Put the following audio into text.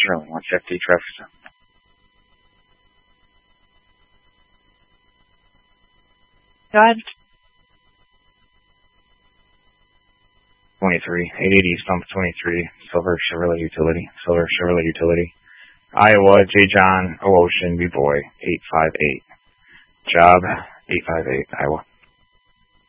Sterling, 150, traffic stop. Go ahead. 23, 880 East Pump 23, Silver Chevrolet Utility. Iowa, J. John, O. Ocean, B. Boy, 858. Job, 858, Iowa.